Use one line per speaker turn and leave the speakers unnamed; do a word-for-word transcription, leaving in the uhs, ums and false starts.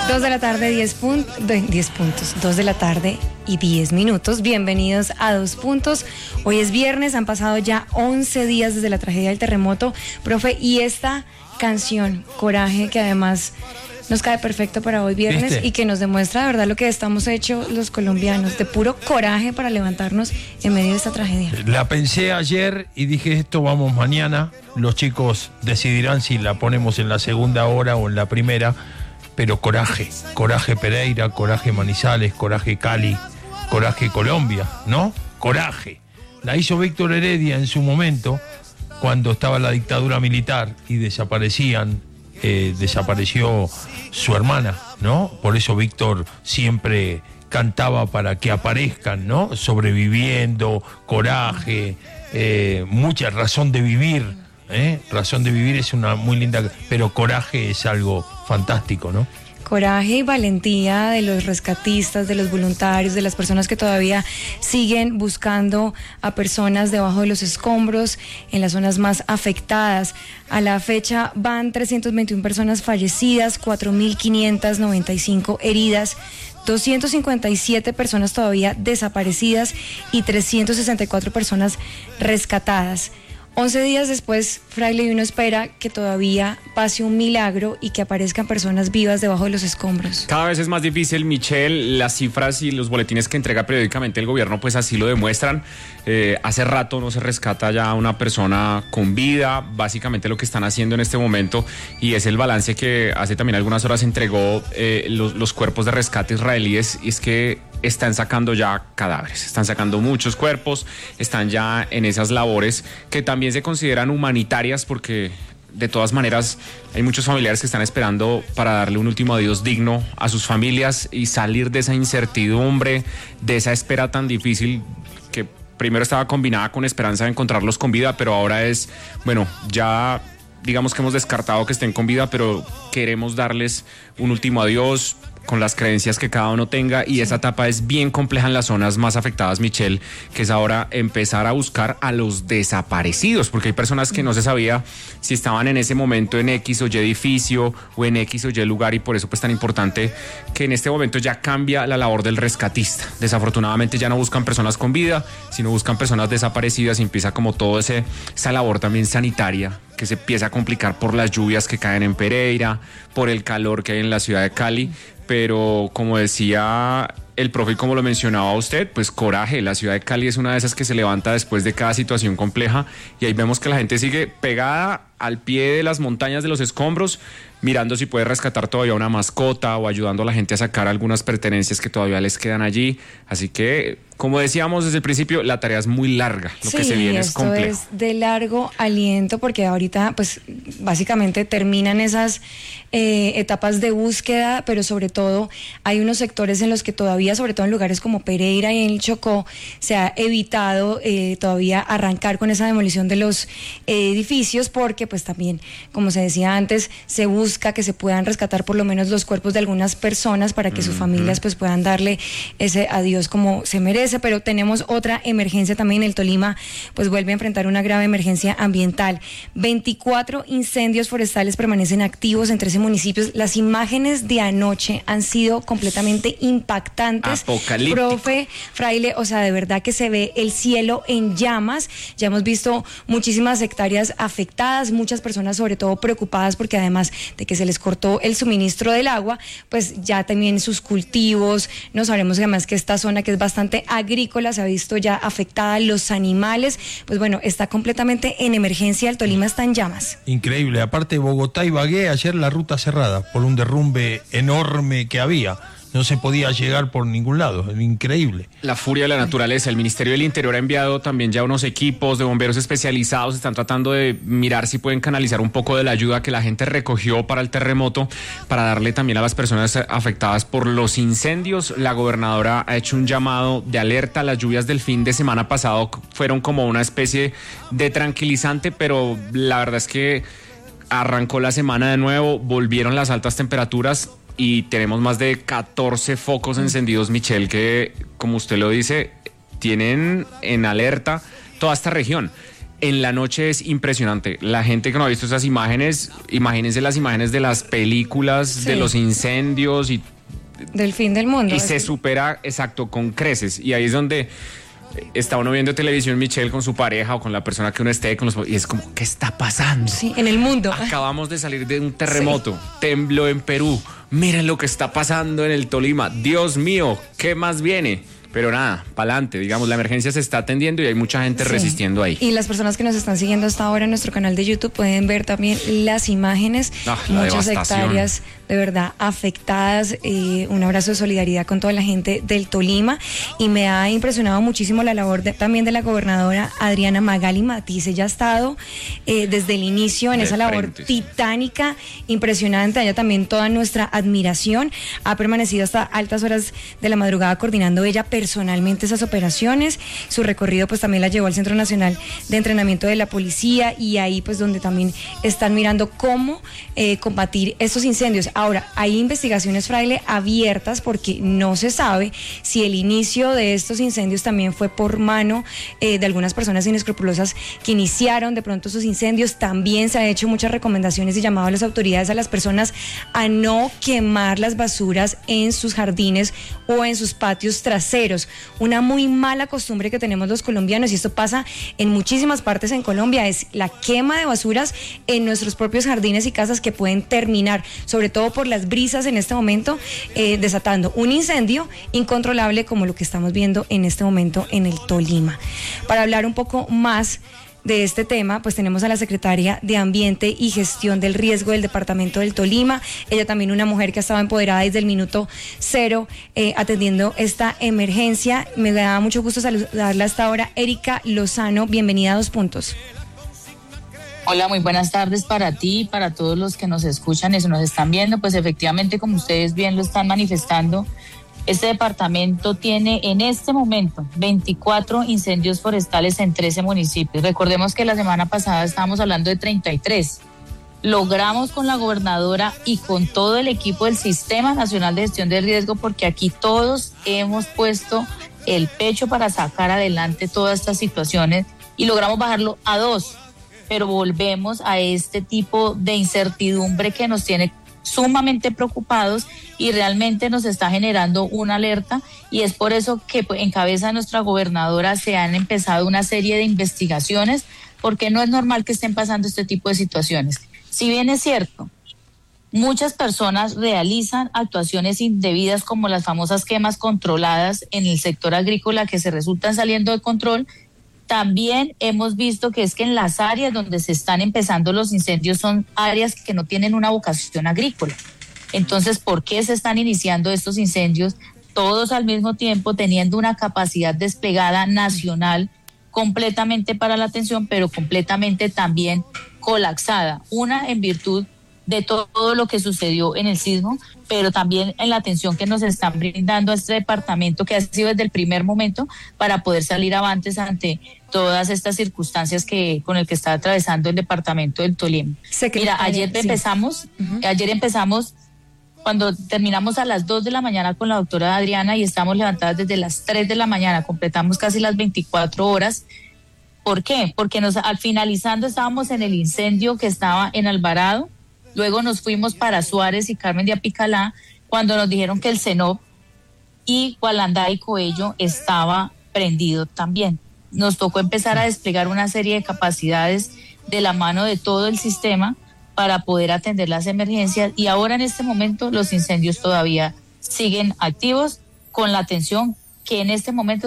dos de la tarde, diez puntos, diez puntos, dos de la tarde y diez minutos. Bienvenidos a Dos Puntos. Hoy es viernes, han pasado ya once días desde la tragedia del terremoto. Profe, y esta canción, Coraje, que además nos cae perfecto para hoy viernes. ¿Viste? Y que nos demuestra de verdad lo que estamos hechos los colombianos, de puro coraje para levantarnos en medio de esta tragedia.
La pensé ayer y dije, esto vamos mañana, los chicos decidirán si la ponemos en la segunda hora o en la primera, pero coraje, coraje Pereira, coraje Manizales, coraje Cali, coraje Colombia, ¿no? Coraje. La hizo Víctor Heredia en su momento, cuando estaba la dictadura militar y desaparecían, eh, desapareció su hermana, ¿no? Por eso Víctor siempre cantaba para que aparezcan, ¿no? Sobreviviendo, coraje, eh, mucha razón de vivir, ¿eh? Razón de vivir es una muy linda, pero coraje es algo fantástico, ¿no?
Coraje y valentía de los rescatistas, de los voluntarios, de las personas que todavía siguen buscando a personas debajo de los escombros en las zonas más afectadas. A la fecha van trescientas veintiuna personas fallecidas, cuatro mil quinientas noventa y cinco heridas, doscientas cincuenta y siete personas todavía desaparecidas y trescientas sesenta y cuatro personas rescatadas. once días después, Fraile, uno espera que todavía pase un milagro y que aparezcan personas vivas debajo de los escombros.
Cada vez es más difícil, Michelle. Las cifras y los boletines que entrega periódicamente el gobierno pues así lo demuestran. Eh, hace rato no se rescata ya a una persona con vida. Básicamente lo que están haciendo en este momento, y es el balance que hace también algunas horas entregó eh, los, los cuerpos de rescate israelíes, y es que están sacando ya cadáveres, están sacando muchos cuerpos, están ya en esas labores que también se consideran humanitarias, porque de todas maneras hay muchos familiares que están esperando para darle un último adiós digno a sus familias y salir de esa incertidumbre, de esa espera tan difícil que primero estaba combinada con esperanza de encontrarlos con vida, pero ahora es, bueno, ya digamos que hemos descartado que estén con vida, pero queremos darles un último adiós con las creencias que cada uno tenga, y esa etapa es bien compleja en las zonas más afectadas, Michelle, que es ahora empezar a buscar a los desaparecidos, porque hay personas que no se sabía si estaban en ese momento en X o Y edificio o en X o Y lugar, y por eso pues tan importante que en este momento ya cambia la labor del rescatista. Desafortunadamente ya no buscan personas con vida, sino buscan personas desaparecidas, y empieza como todo ese esa labor también sanitaria que se empieza a complicar por las lluvias que caen en Pereira, por el calor que hay en la ciudad de Cali. Pero como decía el profe y como lo mencionaba usted, pues coraje. La ciudad de Cali es una de esas que se levanta después de cada situación compleja, y ahí vemos que la gente sigue pegada al pie de las montañas de los escombros, mirando si puede rescatar todavía una mascota o ayudando a la gente a sacar algunas pertenencias que todavía les quedan allí. Así que, como decíamos desde el principio, la tarea es muy larga, lo sí, que se viene es complejo.
Es de largo aliento, porque ahorita pues básicamente terminan esas eh, etapas de búsqueda, pero sobre todo hay unos sectores en los que todavía, sobre todo en lugares como Pereira y en el Chocó, se ha evitado eh, todavía arrancar con esa demolición de los eh, edificios, porque pues también, como se decía antes, se busca que se puedan rescatar por lo menos los cuerpos de algunas personas para que mm-hmm. sus familias pues puedan darle ese adiós como se merece. Pero tenemos otra emergencia también. El Tolima pues vuelve a enfrentar una grave emergencia ambiental. veinticuatro incendios forestales permanecen activos en trece municipios. Las imágenes de anoche han sido completamente impactantes.
Apocalíptico.
Profe Fraile, o sea, de verdad que se ve el cielo en llamas. Ya hemos visto muchísimas hectáreas afectadas, muchas personas sobre todo preocupadas porque además de que se les cortó el suministro del agua, pues ya también sus cultivos. No sabemos además que esta zona, que es bastante agrícola, se ha visto ya afectada, los animales, pues bueno, está completamente en emergencia. El Tolima está en llamas.
Increíble. Aparte, Bogotá y Bagué, ayer la ruta cerrada por un derrumbe enorme que había. No se podía llegar por ningún lado, increíble.
La furia de la naturaleza. El Ministerio del Interior ha enviado también ya unos equipos de bomberos especializados, están tratando de mirar si pueden canalizar un poco de la ayuda que la gente recogió para el terremoto, para darle también a las personas afectadas por los incendios. La gobernadora ha hecho un llamado de alerta. Las lluvias del fin de semana pasado fueron como una especie de tranquilizante, pero la verdad es que arrancó la semana de nuevo, volvieron las altas temperaturas, y tenemos más de catorce focos encendidos, Michelle, que, como usted lo dice, tienen en alerta toda esta región. en la noche es impresionante. La gente que no ha visto esas imágenes, imagínense las imágenes de las películas, sí, de los incendios y
del fin del mundo.
Y se supera, exacto, con creces. Y ahí es donde está uno viendo televisión, Michelle, con su pareja o con la persona que uno esté, con los, y es como, ¿qué está pasando?
Sí, en el mundo.
Acabamos de salir de un terremoto, sí, tembló en Perú, miren lo que está pasando en el Tolima, Dios mío, ¿qué más viene? Pero nada, para adelante, digamos, la emergencia se está atendiendo y hay mucha gente sí. resistiendo ahí.
Y las personas que nos están siguiendo hasta ahora en nuestro canal de YouTube pueden ver también las imágenes, ah, la muchas hectáreas de verdad afectadas. Eh, un abrazo de solidaridad con toda la gente del Tolima, y me ha impresionado muchísimo la labor de, también de la gobernadora Adriana Magali Matiz. Ella ha estado eh, desde el inicio en de esa labor frente. titánica, impresionante. Ella también toda nuestra admiración. Ha permanecido hasta altas horas de la madrugada coordinando ella personalmente esas operaciones. Su recorrido pues también la llevó al Centro Nacional de Entrenamiento de la Policía, y ahí pues donde también están mirando cómo eh, combatir estos incendios. Ahora, hay investigaciones, Fraile, abiertas, porque no se sabe si el inicio de estos incendios también fue por mano eh, de algunas personas inescrupulosas que iniciaron de pronto esos incendios. También se han hecho muchas recomendaciones y llamado a las autoridades, a las personas, a no quemar las basuras en sus jardines o en sus patios traseros. Una muy mala costumbre que tenemos los colombianos, y esto pasa en muchísimas partes en Colombia, es la quema de basuras en nuestros propios jardines y casas, que pueden terminar, sobre todo por las brisas en este momento, eh, desatando un incendio incontrolable como lo que estamos viendo en este momento en el Tolima. Para hablar un poco más de este tema, pues tenemos a la secretaria de Ambiente y Gestión del Riesgo del Departamento del Tolima. Ella también una mujer que ha estado empoderada desde el minuto cero eh, atendiendo esta emergencia. Me da mucho gusto saludarla hasta ahora. Erika Lozano, bienvenida a Dos Puntos.
Hola, muy buenas tardes para ti y para todos los que nos escuchan y nos están viendo. Pues efectivamente, como ustedes bien lo están manifestando, este departamento tiene en este momento veinticuatro incendios forestales en trece municipios. Recordemos que la semana pasada estábamos hablando de treinta y tres. Logramos con la gobernadora y con todo el equipo del Sistema Nacional de Gestión de Riesgo, porque aquí todos hemos puesto el pecho para sacar adelante todas estas situaciones, y logramos bajarlo a dos. Pero volvemos a este tipo de incertidumbre que nos tiene sumamente preocupados y realmente nos está generando una alerta, y es por eso que en cabeza de nuestra gobernadora se han empezado una serie de investigaciones, porque no es normal que estén pasando este tipo de situaciones. Si bien es cierto, muchas personas realizan actuaciones indebidas como las famosas quemas controladas en el sector agrícola que se resultan saliendo de control, también hemos visto que es que en las áreas donde se están empezando los incendios son áreas que no tienen una vocación agrícola. Entonces, ¿por qué se están iniciando estos incendios? Todos al mismo tiempo, teniendo una capacidad desplegada nacional completamente para la atención, pero completamente también colapsada. Una en virtud de todo lo que sucedió en el sismo, pero también en la atención que nos están brindando a este departamento, que ha sido desde el primer momento para poder salir avantes ante todas estas circunstancias que con el que está atravesando el departamento del Tolima. Mira, ayer sí. empezamos, uh-huh. ayer empezamos cuando terminamos a las dos de la mañana con la doctora Adriana, y estamos levantadas desde las tres de la mañana, completamos casi las veinticuatro horas. ¿Por qué? Porque nos, al finalizando estábamos en el incendio que estaba en Alvarado. Luego nos fuimos para Suárez y Carmen de Apicalá, cuando nos dijeron que el Cenop y Gualandá y Coello estaba prendido también. Nos tocó empezar a desplegar una serie de capacidades de la mano de todo el sistema para poder atender las emergencias, y ahora en este momento los incendios todavía siguen activos con la atención que en este momento